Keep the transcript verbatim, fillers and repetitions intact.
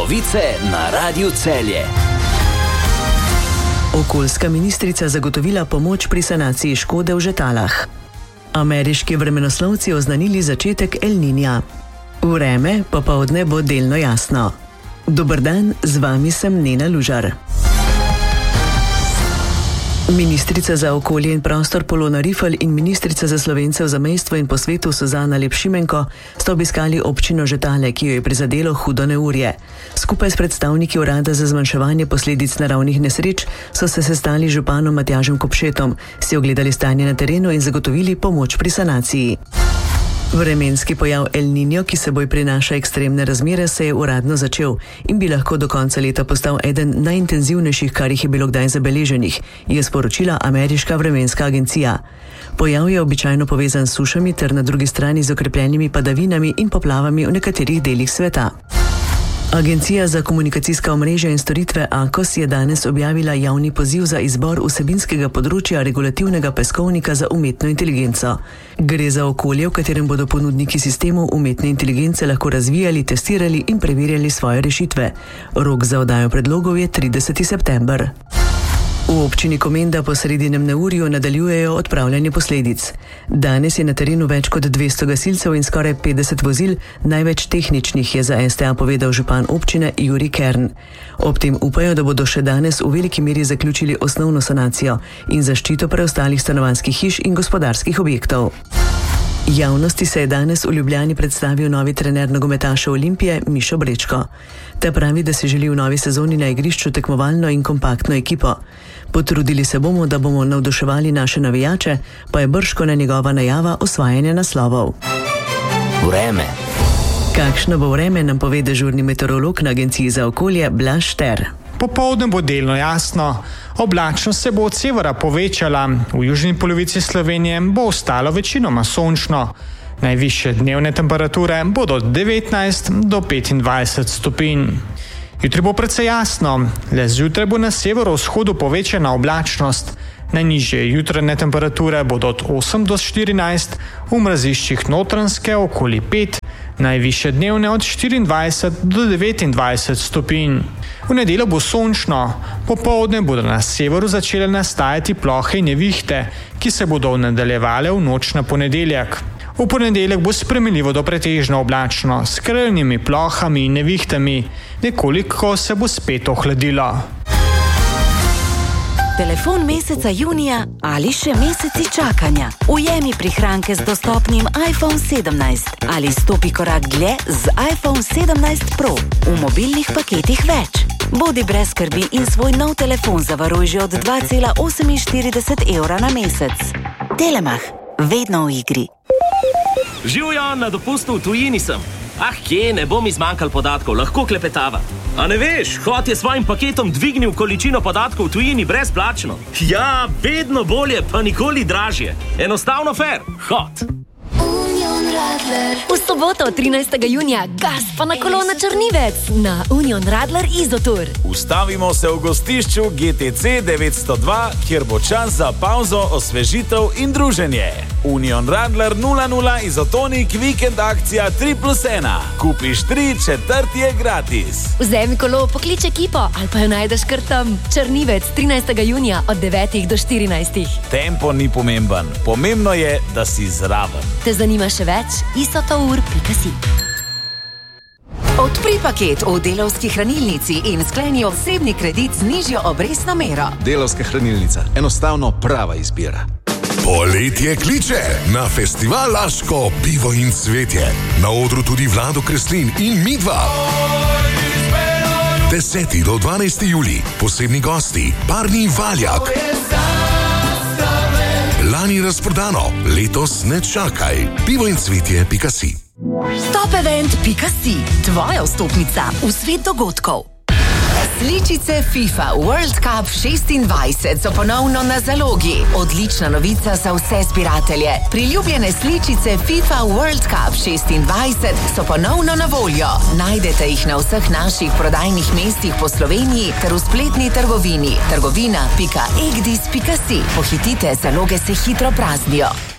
Novice na Radiu Celje. Okoljska ministrica zagotovila pomoč pri sanaciji škode v Žetalah. Ameriški vremenoslovci oznanili začetek El Niña. Vreme popoldne bo delno jasno. Dober dan, z vami sem Nena Lužar. Ministrica za okolje in prostor Polona Rifl in ministrica za Slovence v zamejstvu in po svetu Suzana Lepšimenko sta obiskali občino Žetale, ki jo je prizadelo hudo neurje. Skupaj s predstavniki urada za zmanjševanje posledic naravnih nesreč so se sestali z županom Matjažem Kopšetom, si ogledali stanje na terenu in zagotovili pomoč pri sanaciji. Vremenski pojav El Niño, ki seboj prinaša ekstremne razmere, se je uradno začel in bi lahko do konca leta postal eden najintenzivnejših, kar jih je bilo kdaj zabeleženih, je sporočila ameriška vremenska agencija. Pojav je običajno povezan s sušami ter na drugi strani z okrepljenimi padavinami in poplavami v nekaterih delih sveta. Agencija za komunikacijska omrežja in storitve Akos je danes objavila javni poziv za izbor vsebinskega področja regulativnega peskovnika za umetno inteligenco. Gre za okolje, v katerem bodo ponudniki sistemov umetne inteligence lahko razvijali, testirali in preverjali svoje rešitve. Rok za oddajo predlogov je trideseti september. V občini Komenda po sredinem neurju nadaljujejo odpravljanje posledic. Danes je na terenu več kot dvesto gasilcev in skoraj petdeset vozil, največ tehničnih, je za S T A povedal župan občine Jurij Kern. Ob tem upajo, da bodo še danes v veliki meri zaključili osnovno sanacijo in zaščito preostalih stanovanjskih hiš in gospodarskih objektov. Javnosti se je danes v Ljubljani predstavil novi trener nogometašev Olimpije Mišo Brečko. Ta pravi, da se želi v novi sezoni na igrišču tekmovalno in kompaktno ekipo. Potrudili se bomo, da bomo navduševali naše navijače, pa je bržkone njegova najava osvajanja naslovov. Vreme. Kakšno bo vreme, nam pove dežurni meteorolog na Agenciji za okolje Blaž Šter. Popoldne bo delno jasno, oblačnost se bo od severa povečala, v južni polovici Slovenije bo ostalo večinoma sončno. Najvišje dnevne temperature bodo od devetnajst do petindvajset stopinj. Jutri bo precej jasno, le zjutraj bo na severovzhodu povečana oblačnost. Najnižje jutranje temperature bodo od osem do štirinajst, v mraziščih Notranjske okoli pet, najvišje dnevne od štiriindvajset do devetindvajset stopinj. V nedeljo bo sončno, popoldne bodo na severu začele nastajati plohe in nevihte, ki se bodo nadaljevale v noč na ponedeljek. V ponedeljek bo spremenljivo do pretežno oblačno, s krajnimi plohami in nevihtami, nekoliko se bo spet ohladilo. Telefon meseca junija ali še meseci čakanja. Ujemi prihranke z dostopnim iPhone sedemnajst ali stopi korak dlje z iPhone sedemnajst Pro. V mobilnih paketih več. Bodi brez skrbi in svoj nov telefon zavaruj že od dva cela oseminštirideset evra na mesec. Telemach, vedno v igri. Živjo, na dopustu v tujini sem. Ah, kje, ne bo mi zmanjkal podatkov, lahko klepetava. A ne veš, Hot je svojim paketom dvignil količino podatkov v tujini brezplačno. Ja, vedno bolje, pa nikoli dražje. Enostavno fair. Hot. V soboto, trinajstega junija, gas pa na kolo na Črnivec na Union Radler Izotur. Ustavimo se v gostišču G T C devetsto dva, kjer bo čas za pauzo, osvežitev in druženje. Union Radler nula nula Izotonik vikend akcija tri plus ena. Kupiš tri, četrti je gratis. Vzemi kolo, poklič ekipo ali pa jo najdeš kar tam. Črnivec, trinajstega junija od devetih do štirinajstih. Tempo ni pomemben, pomembno je, da si zraven. Te zanima še več? isotour pika si. Odpri paket v Delavski hranilnici in skleni osebni kredit z nižjo obrestno mero. Delavska hranilnica, enostavno prava izbira. Poletje kliče na festival Laško, pivo in cvetje. Na odru tudi Vlado Kreslin in Midva. deseti do dvanajsti julij, posebni gosti, Barni Valjak. Lani razprodano, letos ne čakaj. pivo in cvetje pika si. Topevent pika si, tvoja vstopnica v svet dogodkov. Sličice FIFA World Cup šestindvajset so ponovno na zalogi. Odlična novica za vse zbiratelje. Priljubljene sličice FIFA World Cup šestindvajset so ponovno na voljo. Najdete jih na vseh naših prodajnih mestih po Sloveniji ter v spletni trgovini trgovina pika egdis pika si. Pohitite, zaloge se hitro praznijo.